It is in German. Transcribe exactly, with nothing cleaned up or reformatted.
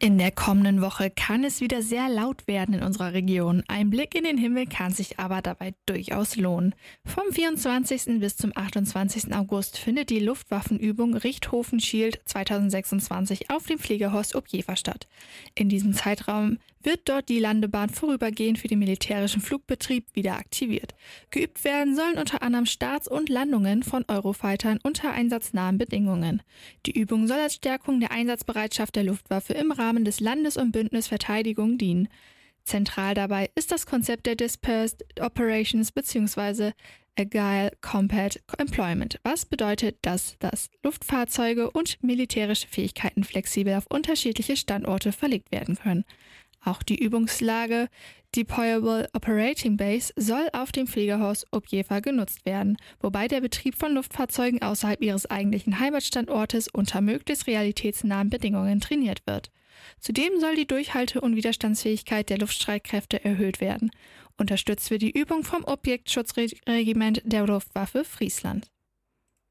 In der kommenden Woche kann es wieder sehr laut werden in unserer Region. Ein Blick in den Himmel kann sich aber dabei durchaus lohnen. Vom vierundzwanzigsten bis zum achtundzwanzigsten August findet die Luftwaffenübung Richthofen Shield zweitausendsechsundzwanzig auf dem Fliegerhorst Objeva statt. In diesem Zeitraum wird dort die Landebahn vorübergehend für den militärischen Flugbetrieb wieder aktiviert. Geübt werden sollen unter anderem Starts und Landungen von Eurofightern unter einsatznahen Bedingungen. Die Übung soll als Stärkung der Einsatzbereitschaft der Luftwaffe im Rahmen des Landes- und Bündnisverteidigung dienen. Zentral dabei ist das Konzept der Dispersed Operations bzw. Agile Combat Employment, was bedeutet, dass das Luftfahrzeuge und militärische Fähigkeiten flexibel auf unterschiedliche Standorte verlegt werden können. Auch die Übungslage Deployable Operating Base soll auf dem Fliegerhorst Objeva genutzt werden, wobei der Betrieb von Luftfahrzeugen außerhalb ihres eigentlichen Heimatstandortes unter möglichst realitätsnahen Bedingungen trainiert wird. Zudem soll die Durchhalte- und Widerstandsfähigkeit der Luftstreitkräfte erhöht werden. Unterstützt wird die Übung vom Objektschutzregiment der Luftwaffe Friesland.